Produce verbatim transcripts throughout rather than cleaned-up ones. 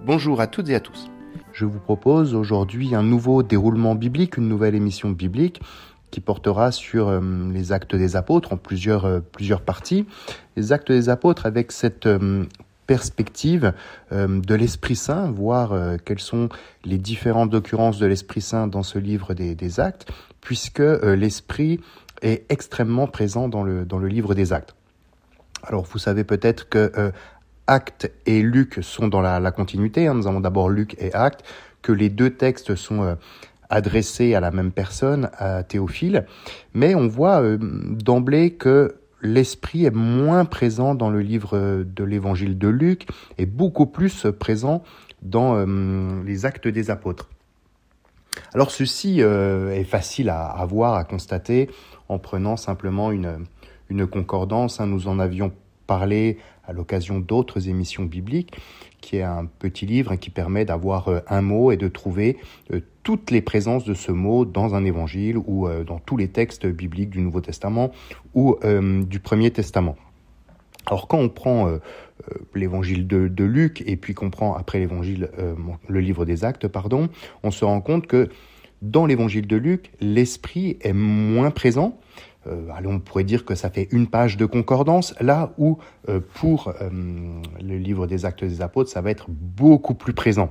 Bonjour à toutes et à tous. Je vous propose aujourd'hui un nouveau déroulement biblique, une nouvelle émission biblique qui portera sur euh, les actes des apôtres en plusieurs, euh, plusieurs parties. Les actes des apôtres avec cette euh, perspective euh, de l'Esprit Saint, voir euh, quelles sont les différentes occurrences de l'Esprit Saint dans ce livre des, des actes, puisque euh, l'Esprit est extrêmement présent dans le, dans le livre des actes. Alors vous savez peut-être que euh, Actes et Luc sont dans la, la continuité, hein. Nous avons d'abord Luc et Actes, que les deux textes sont euh, adressés à la même personne, à Théophile, mais on voit euh, d'emblée que l'Esprit est moins présent dans le livre de l'Évangile de Luc et beaucoup plus présent dans euh, les Actes des apôtres. Alors ceci euh, est facile à, à voir, à constater, en prenant simplement une, une concordance, hein. Nous en avions parlé à l'occasion d'autres émissions bibliques, qui est un petit livre qui permet d'avoir un mot et de trouver toutes les présences de ce mot dans un évangile ou dans tous les textes bibliques du Nouveau Testament ou euh, du Premier Testament. Alors quand on prend euh, l'évangile de, de Luc et puis qu'on prend après l'évangile, euh, le livre des Actes, pardon, on se rend compte que dans l'évangile de Luc, l'esprit est moins présent. Euh, allez, on pourrait dire que ça fait une page de concordance, là où euh, pour euh, le livre des Actes des Apôtres, ça va être beaucoup plus présent.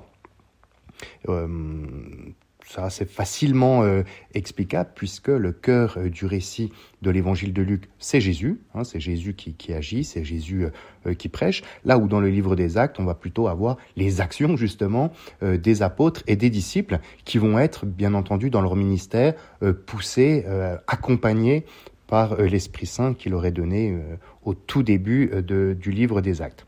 Euh, ça, c'est facilement euh, explicable puisque le cœur euh, du récit de l'évangile de Luc, c'est Jésus, hein, c'est Jésus qui, qui agit, c'est Jésus euh, qui prêche, là où dans le livre des Actes, on va plutôt avoir les actions justement euh, des apôtres et des disciples qui vont être, bien entendu, dans leur ministère, euh, poussés, euh, accompagnés par euh, l'Esprit Saint qu'il aurait donné euh, au tout début euh, de, du livre des Actes.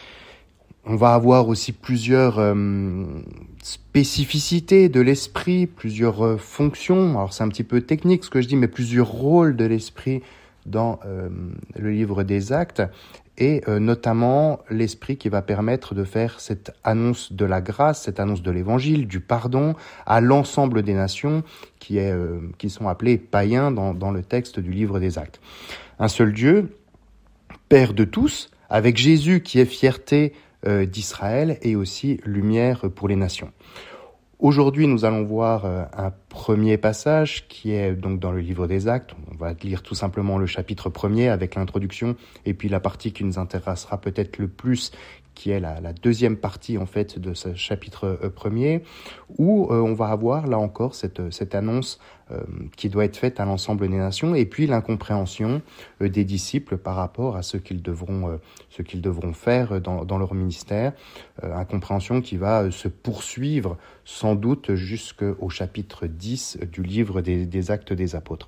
On va avoir aussi plusieurs euh, spécificités de l'esprit, plusieurs euh, fonctions. Alors c'est un petit peu technique ce que je dis, mais plusieurs rôles de l'esprit dans euh, le livre des Actes, et euh, notamment l'esprit qui va permettre de faire cette annonce de la grâce, cette annonce de l'évangile, du pardon à l'ensemble des nations qui, est, euh, qui sont appelées païens dans, dans le texte du livre des Actes. Un seul Dieu, Père de tous, avec Jésus qui est fierté euh, d'Israël et aussi lumière pour les nations. Aujourd'hui, nous allons voir euh, un premier passage qui est donc dans le livre des Actes. On va lire tout simplement le chapitre premier avec l'introduction et puis la partie qui nous intéressera peut-être le plus, qui est la, la deuxième partie en fait de ce chapitre euh, premier, où euh, on va avoir là encore cette, cette annonce euh, qui doit être faite à l'ensemble des nations et puis l'incompréhension euh, des disciples par rapport à ce qu'ils devront, euh, ce qu'ils devront faire dans, dans leur ministère, euh, incompréhension qui va euh, se poursuivre sans doute jusqu'au chapitre dix du livre des, des Actes des Apôtres.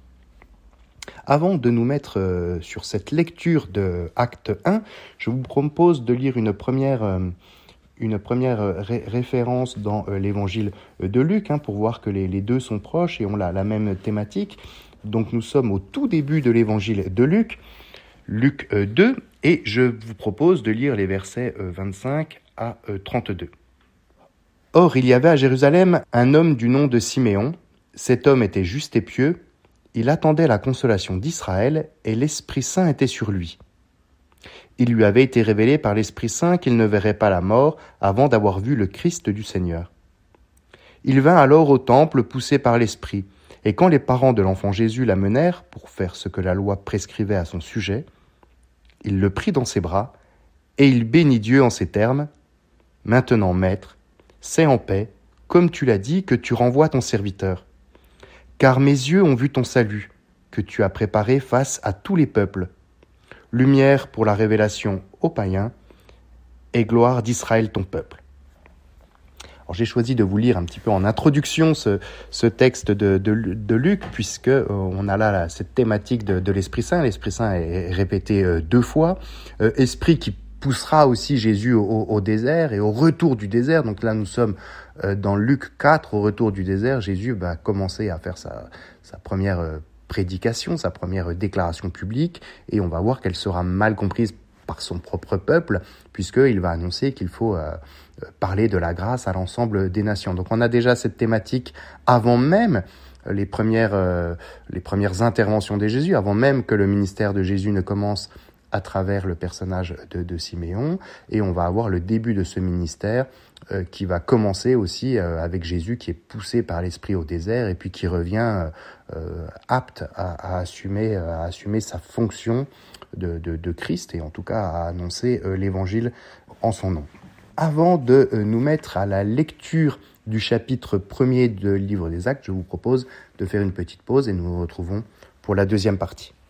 Avant de nous mettre euh, sur cette lecture de Acte un, je vous propose de lire une première, euh, une première ré- référence dans euh, l'évangile de Luc, hein, pour voir que les, les deux sont proches et ont la, la même thématique. Donc nous sommes au tout début de l'évangile de Luc, Luc euh, deux, et je vous propose de lire les versets euh, vingt-cinq à euh, trente-deux. Or, il y avait à Jérusalem un homme du nom de Siméon. Cet homme était juste et pieux. Il attendait la consolation d'Israël et l'Esprit Saint était sur lui. Il lui avait été révélé par l'Esprit Saint qu'il ne verrait pas la mort avant d'avoir vu le Christ du Seigneur. Il vint alors au temple poussé par l'Esprit, et quand les parents de l'enfant Jésus l'amenèrent pour faire ce que la loi prescrivait à son sujet, il le prit dans ses bras et il bénit Dieu en ces termes : « Maintenant, Maître, c'est en paix, comme tu l'as dit, que tu renvoies ton serviteur. Car mes yeux ont vu ton salut, que tu as préparé face à tous les peuples, lumière pour la révélation aux païens et gloire d'Israël ton peuple. » Alors j'ai choisi de vous lire un petit peu en introduction ce, ce texte de, de, de Luc, puisque euh, on a là, là cette thématique de, de l'Esprit Saint. L'Esprit Saint est répété euh, deux fois. Euh, esprit qui poussera aussi Jésus au, au désert et au retour du désert. Donc là, nous sommes euh, dans Luc quatre, au retour du désert. Jésus va commencer à faire sa, sa première euh, prédication, sa première euh, déclaration publique, et on va voir qu'elle sera mal comprise par son propre peuple, puisqu'il va annoncer qu'il faut euh, parler de la grâce à l'ensemble des nations. Donc on a déjà cette thématique avant même les premières, euh, les premières interventions de Jésus, avant même que le ministère de Jésus ne commence à travers le personnage de, de Siméon, et on va avoir le début de ce ministère euh, qui va commencer aussi euh, avec Jésus qui est poussé par l'Esprit au désert et puis qui revient euh, apte à, à, assumer, à assumer sa fonction de, de, de Christ et en tout cas à annoncer euh, l'Évangile en son nom. Avant de euh, nous mettre à la lecture du chapitre premier du livre des Actes, je vous propose de faire une petite pause et nous nous retrouvons pour la deuxième partie.